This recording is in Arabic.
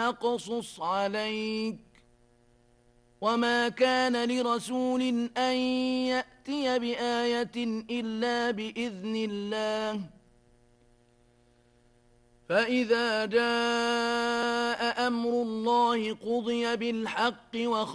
نقصص عليك وما كان لرسول أن يأتي بآية إلا بإذن الله فإذا جاء أمر الله قضي بالحق